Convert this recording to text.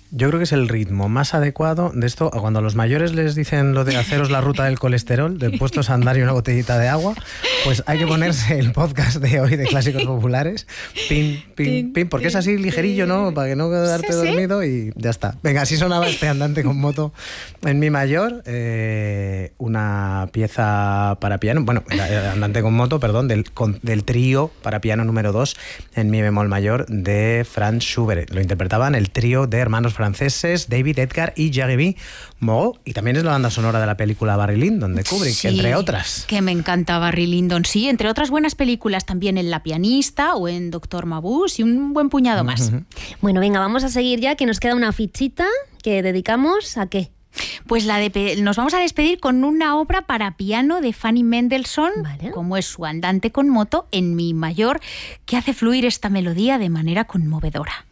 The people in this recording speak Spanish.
Yo creo que es el ritmo más adecuado de esto. Cuando a los mayores les dicen lo de haceros la ruta del colesterol, de puestos a andar y una botellita de agua, pues hay que ponerse el podcast de hoy de Clásicos Populares. Pin, pin, pin, porque es así ligerillo, ¿no? Para que no quedarte dormido y ya está. Venga, así sonaba este Andante con moto en mi mayor. Una pieza para piano, bueno, Andante con moto, perdón, del trío para piano número 2 en mi bemol mayor de Franz Schubert. Lo interpretaban el trío de hermanos franceses David, Edgar y Jeremy Moreau, y también es la banda sonora de la película Barry Lyndon de Kubrick, sí, entre otras. Que me encanta Barry Lyndon, sí, entre otras buenas películas también en La pianista o en Doctor Mabuse y un buen puñado más. Bueno, venga, vamos a seguir ya, que nos queda una fichita que dedicamos ¿a qué? Pues nos vamos a despedir con una obra para piano de Fanny Mendelssohn, ¿vale?, como es su Andante con moto en mi mayor, que hace fluir esta melodía de manera conmovedora.